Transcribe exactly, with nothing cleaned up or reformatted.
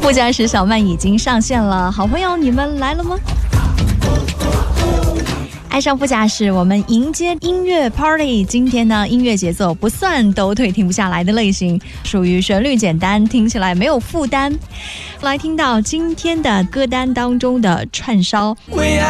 副驾驶小曼已经上线了，好朋友你们来了吗？爱上副驾驶，我们迎接音乐 party。 今天呢，音乐节奏不算抖腿停不下来的类型，属于旋律简单，听起来没有负担。来听到今天的歌单当中的串烧。